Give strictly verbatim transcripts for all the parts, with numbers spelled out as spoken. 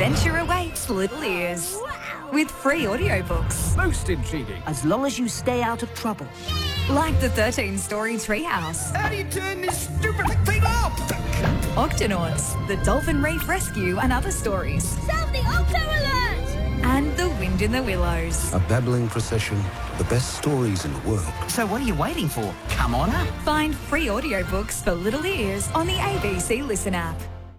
Adventure awaits little ears. With free audiobooks. Most intriguing. As long as you stay out of trouble. Like the thirteen-story Treehouse. How do you turn this stupid thing off? Octonauts, the Dolphin Reef Rescue and other stories. Sound the Octo Alert! And The Wind in the Willows. A babbling procession, the best stories in the world. So what are you waiting for? Come on up. Find free audiobooks for little ears on the A B C Listen app.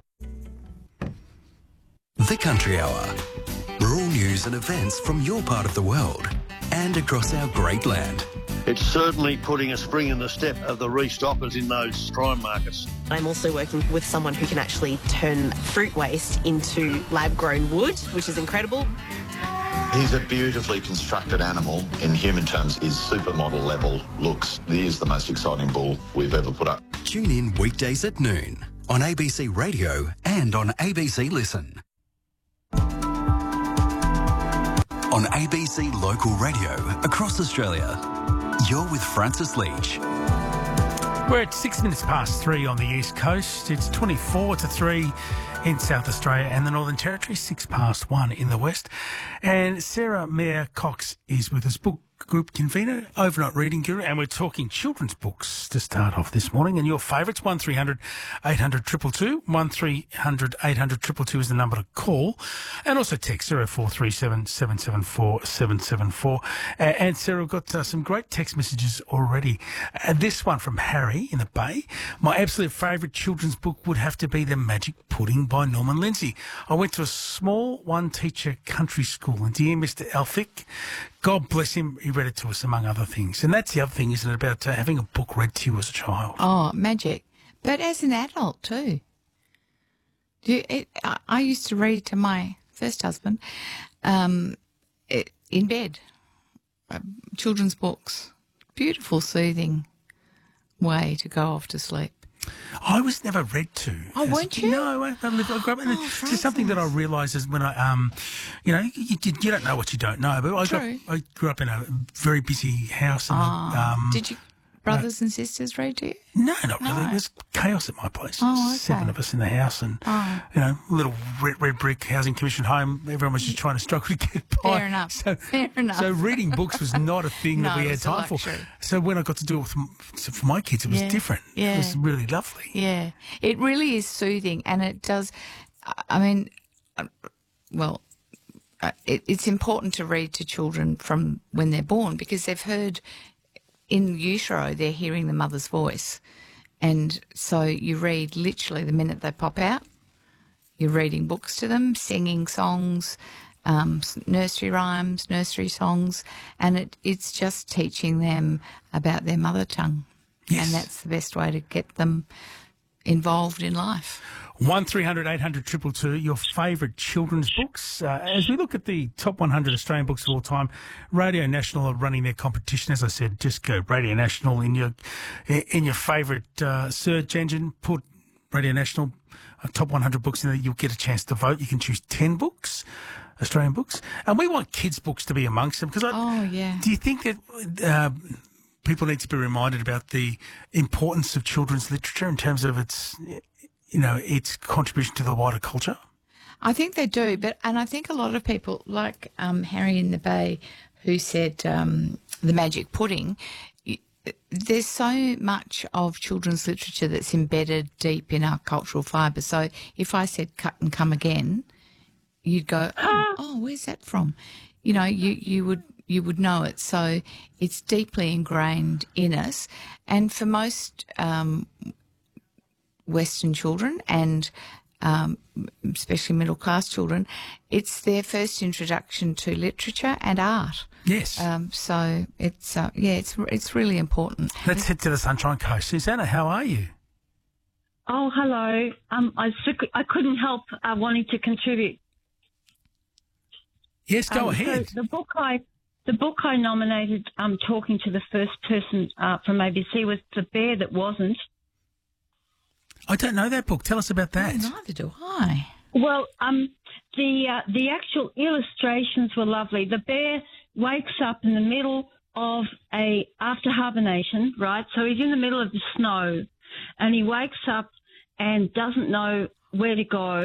The Country Hour. Rural news and events from your part of the world and across our great land. It's certainly putting a spring in the step of the restockers in those prime markets. I'm also working with someone who can actually turn fruit waste into lab-grown wood, which is incredible. He's a beautifully constructed animal. In human terms, his supermodel level looks. He is the most exciting bull we've ever put up. Tune in weekdays at noon on A B C Radio and on A B C Listen. On A B C Local Radio across Australia, you're with Francis Leach. We're at six minutes past three on the East Coast. It's twenty-four to three in South Australia and the Northern Territory, six past one in the West. And Sarah Mayer Cox is with us, book group convener, overnight reading guru, and we're talking children's books to start off this morning. And your favourites, one three hundred eight hundred two two two, one three hundred eight hundred two two two is the number to call. And also text zero four three seven seven seven four seven seven four. Uh, and Sarah, we've got uh, some great text messages already. Uh, this one from Harry in the Bay. My absolute favourite children's book would have to be The Magic Pudding by Norman Lindsay. I went to a small one-teacher country school, and dear Mister Elphick, God bless him, he read it to us, among other things. And that's the other thing, isn't it, about uh, having a book read to you as a child? Oh, magic. But as an adult, too. Do you, it, I, I used to read to my first husband um, it, in bed, uh, children's books. Beautiful, soothing way to go off to sleep. I was never read to. Oh, weren't you? No, I, I, lived, I grew up in Oh, it's just something that I realise is when I, um, you know, you, you, you don't know what you don't know. But I grew, True. up, I grew up in a very busy house. And, Oh, um, did you brothers and sisters read to you? No, not really. No. It was chaos at my place. Oh, okay. Seven of us in the house, and Oh. you know, little red, red brick housing commission home. Everyone was just trying to struggle to get by. Fair enough. So, Fair enough. So reading books was not a thing No, that we it had was a time for. luxury. So when I got to do it with, m- so for my kids, it was Yeah. different. Yeah. It was really lovely. Yeah, it really is soothing, and it does. I mean, uh, well, uh, it, it's important to read to children from when they're born because they've heard in utero they're hearing the mother's voice, and so you read literally the minute they pop out. You're reading books to them, singing songs, um, s- nursery rhymes, nursery songs, and it, it's just teaching them about their mother tongue. Yes. And that's the best way to get them involved in life. One three hundred eight hundred two two two, your favourite children's books. Uh, as we look at the top one hundred Australian books of all time, Radio National are running their competition. As I said, just go Radio National in your in your favourite uh, search engine. Put Radio National uh, top one hundred books in there. You'll get a chance to vote. You can choose ten books, Australian books, and we want kids' books to be amongst them. Because Oh, yeah. do you think that uh, people need to be reminded about the importance of children's literature in terms of its, you know, its contribution to the wider culture? I think they do, but and I think a lot of people, like um, Harry in the Bay, who said um, The Magic Pudding, y- there's so much of children's literature that's embedded deep in our cultural fibre. So if I said Cut and Come Again, you'd go, oh, oh, where's that from? You know, you, you would you would know it. So it's deeply ingrained in us. And for most um, Western children and um, especially middle-class children, it's their first introduction to literature and art. Yes. Um, so it's, uh, yeah, it's it's really important. Let's head to the Sunshine Coast. Susanna, how are you? Oh, hello. Um, I, s- I couldn't help uh, wanting to contribute. Yes, go Um, ahead. So the book I, the book I nominated, um, talking to the first person uh, from A B C was The Bear That Wasn't. I don't know that book. Tell us about that. Oh, neither do I. Well, um, the uh, the actual illustrations were lovely. The bear wakes up in the middle of a after hibernation, right? So he's in the middle of the snow, and he wakes up and doesn't know where to go.